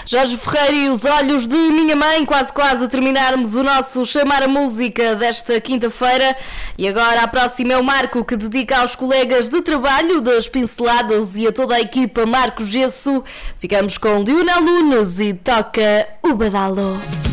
Jorge Ferreira e Os Olhos de Minha Mãe, quase a terminarmos o nosso Chamar a Música desta quinta-feira. E agora a próxima é o Marco, que dedica aos colegas de trabalho das Pinceladas e a toda a equipa Marco Gesso. Ficamos com Lionel Nunes e toca o Badalo.